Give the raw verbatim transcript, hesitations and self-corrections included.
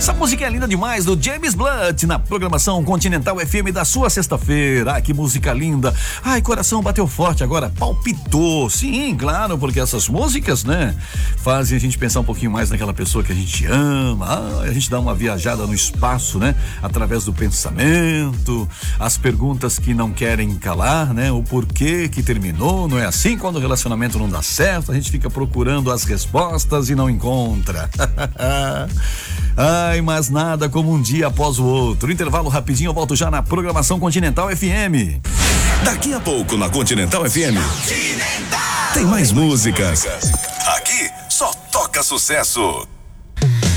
Essa música é linda demais, do James Blunt, na programação Continental F M da sua sexta-feira. Ai, que música linda. Ai, coração bateu forte agora, palpitou. Sim, claro, porque essas músicas, né, fazem a gente pensar um pouquinho mais naquela pessoa que a gente ama. Ah, a gente dá uma viajada no espaço, né, através do pensamento, as perguntas que não querem calar, né, o porquê que terminou. Não é assim? Quando o relacionamento não dá certo, a gente fica procurando as respostas e não encontra. Ai, mas nada como um dia após o outro. Intervalo rapidinho, eu volto já na programação Continental F M. Daqui a pouco na Continental F M. Continental. Tem mais músicas. Aqui só toca sucesso.